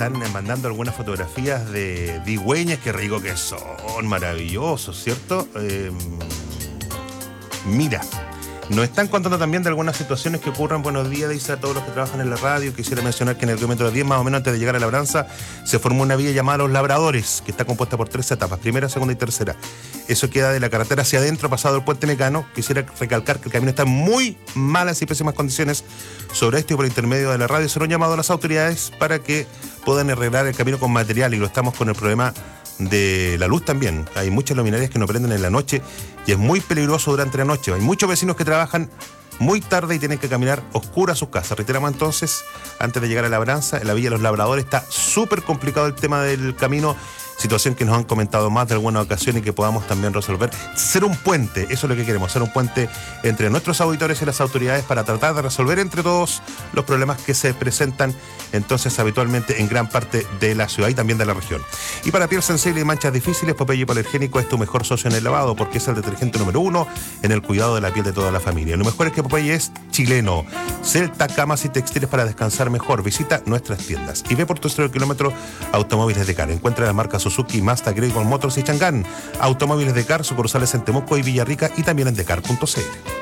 están mandando algunas fotografías de digüeñas, qué rico que son, maravillosos, ¿cierto? Mira, nos están contando también de algunas situaciones que ocurren. Buenos días, dice a todos los que trabajan en la radio. Quisiera mencionar que en el kilómetro 10, más o menos antes de llegar a Labranza, se formó una vía llamada Los Labradores, que está compuesta por 3 etapas, primera, segunda y tercera. Eso queda de la carretera hacia adentro, pasado el puente Mecano. Quisiera recalcar que el camino está en muy malas y pésimas condiciones. Sobre esto y por intermedio de la radio se lo han llamado a las autoridades para que puedan arreglar el camino con material, y lo estamos con el problema de la luz también. Hay muchas luminarias que no prenden en la noche y es muy peligroso durante la noche. Hay muchos vecinos que trabajan muy tarde y tienen que caminar oscuras a sus casas. Reiteramos entonces, antes de llegar a Labranza, en la Villa de los Labradores está súper complicado el tema del camino, situación que nos han comentado más de alguna ocasión y que podamos también resolver. Ser un puente, eso es lo que queremos, ser un puente entre nuestros auditores y las autoridades para tratar de resolver entre todos los problemas que se presentan entonces habitualmente en gran parte de la ciudad y también de la región. Y para piel sensible y manchas difíciles, Popeye Hipoalergénico es tu mejor socio en el lavado, porque es el detergente número 1 en el cuidado de la piel de toda la familia. Lo mejor es que Popeye es chileno. Celta, camas y textiles para descansar mejor. Visita nuestras tiendas y ve por tu 0 kilómetro Automóviles de Car. Encuentra la marca Suzuki, Mazda, Great Wall Motors y Changán. Automóviles de Car, sucursales en Temuco y Villarrica y también en decar.cl.